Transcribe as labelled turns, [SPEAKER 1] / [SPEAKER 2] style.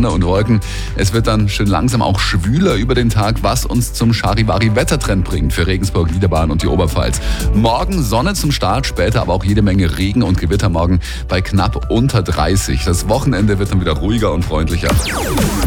[SPEAKER 1] Sonne und Wolken. Es wird dann schön langsam auch schwüler über den Tag, was uns zum Charivari-Wettertrend bringt für Regensburg, Niederbayern und die Oberpfalz. Morgen Sonne zum Start, später aber auch jede Menge Regen und Gewitter morgen bei knapp unter 30. Das Wochenende wird dann wieder ruhiger und freundlicher.